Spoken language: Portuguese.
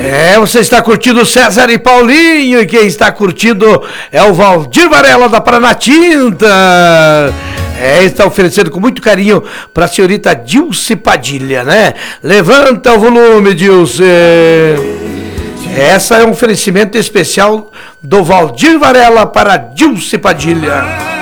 Você está curtindo César e Paulinho, e quem está curtindo é o Valdir Varela da Paranatinta. Está oferecendo com muito carinho para a senhorita Dilce Padilha, né? Levanta o volume, Dilce. Essa é um oferecimento especial do Valdir Varela para Dilce Padilha.